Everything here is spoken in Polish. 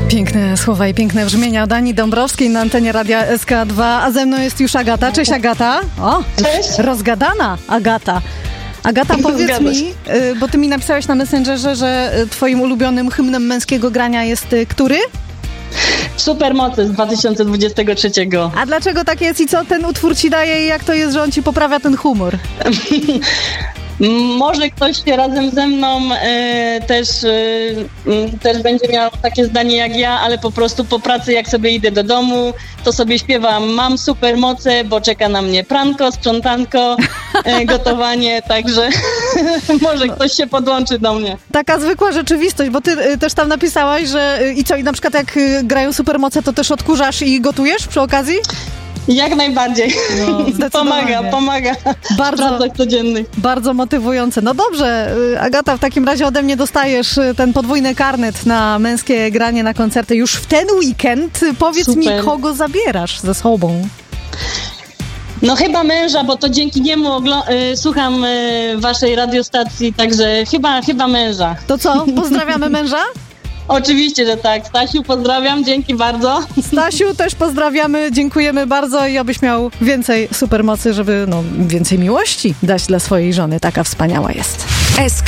Piękne słowa i piękne brzmienia od Ani Dąbrowskiej na antenie Radia SK2, a ze mną jest już Agata. Cześć, Agata. O, cześć. Rozgadana Agata. Agata, powiedz mi, bo ty mi napisałeś na Messengerze, że twoim ulubionym hymnem męskiego grania jest który? Supermoce z 2023. A dlaczego tak jest i co ten utwór ci daje i jak to jest, że on ci poprawia ten humor? Może ktoś się razem ze mną też będzie miał takie zdanie jak ja, ale po prostu po pracy, jak sobie idę do domu, to sobie śpiewam: mam supermoce, bo czeka na mnie pranko, sprzątanko, gotowanie, także może ktoś się podłączy do mnie. Taka zwykła rzeczywistość, bo ty też tam napisałaś, że i co, i na przykład jak grają supermoce, to też odkurzasz i gotujesz przy okazji? Jak najbardziej. No, pomaga. Bardzo, w pracach codziennych. Bardzo motywujące. No dobrze, Agata, w takim razie ode mnie dostajesz ten podwójny karnet na męskie granie na koncerty już w ten weekend. Powiedz mi, kogo zabierasz ze sobą? No chyba męża, bo to dzięki niemu słucham waszej radiostacji, także chyba męża. To co, pozdrawiamy męża? Oczywiście, że tak. Stasiu, pozdrawiam, dzięki bardzo. Stasiu, też pozdrawiamy, dziękujemy bardzo i abyś miał więcej supermocy, żeby więcej miłości dać dla swojej żony. Taka wspaniała jest. SK